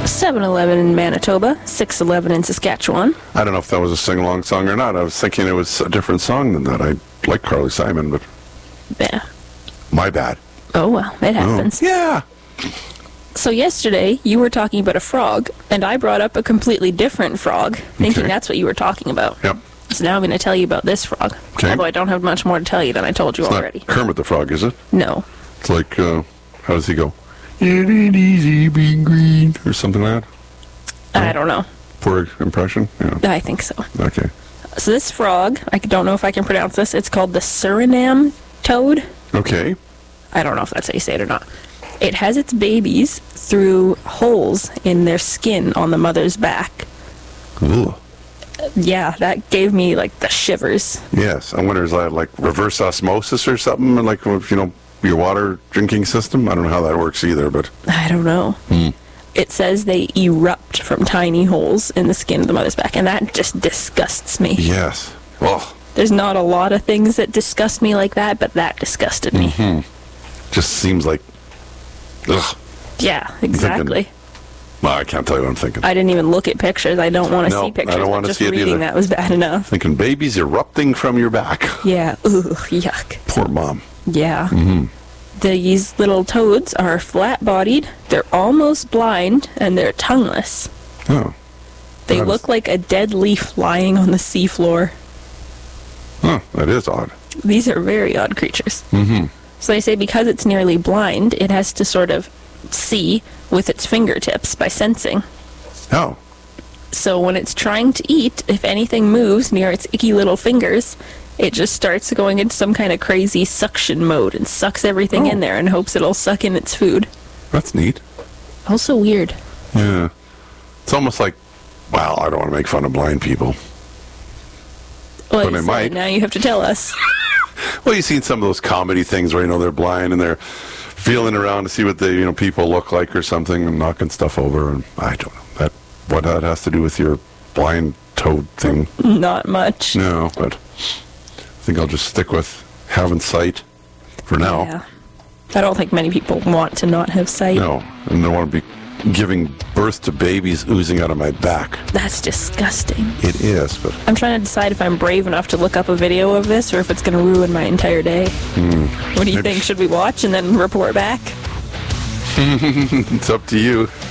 7-Eleven in Manitoba, 6-Eleven in Saskatchewan. I don't know if that was a sing-along song or not. I was thinking it was a different song than that. I like Carly Simon, but Yeah. my bad. Oh, well, it happens. Yeah. So yesterday, you were talking about a frog, and I brought up a completely different frog, thinking Okay. that's what you were talking about. Yep. So now I'm going to tell you about this frog. Okay. Although I don't have much more to tell you than I told you It's already. not Kermit the Frog, is it? No. It's like, how does he go? It ain't easy being green, or something like that. I don't know. Poor impression? Yeah. I think so. Okay. So this frog, I don't know if I can pronounce this. It's called the Suriname toad. Okay. I don't know if that's how you say it or not. It has its babies through holes in their skin on the mother's back. Ugh. Yeah, that gave me like the shivers. Yes. I wonder, is that like reverse osmosis or something? Like, your water drinking system? I don't know how that works either, but... I don't know. It says they erupt from tiny holes in the skin of the mother's back, and that just disgusts me. Yes. Well, There's not a lot of things that disgust me like that, but that disgusted me. just seems like... Ugh. Yeah, exactly. Well, I can't tell you what I'm thinking. I didn't even look at pictures. I don't want to No, see pictures. I don't but want to just see it reading either. that was bad enough. Thinking babies erupting from your back. Yeah. Ugh, yuck. Poor mom. Yeah. These little toads are flat-bodied, they're almost blind, and they're tongueless. Oh. They That is- look like a dead leaf lying on the seafloor. Huh, that is odd. These are very odd creatures. So they say because it's nearly blind, it has to sort of see with its fingertips by sensing. Oh. So when it's trying to eat, if anything moves near its icky little fingers, it just starts going into some kind of crazy suction mode and sucks everything in there and hopes it'll suck in its food. That's neat. Also weird. Yeah. It's almost like, well, I don't want to make fun of blind people. Well, But you it said might. Now you have to tell us. Well, you've seen some of those comedy things where, they're blind and they're feeling around to see what the, people look like or something and knocking stuff over. And I don't know what that has to do with your blind toad thing. Not much. No, but I think I'll just stick with having sight for now. Yeah. I don't think many people want to not have sight. No, and I don't want to be giving birth to babies oozing out of my back. That's disgusting. It is, but I'm trying to decide if I'm brave enough to look up a video of this or if it's going to ruin my entire day. What do you Maybe- think? Should we watch and then report back? it's up to you.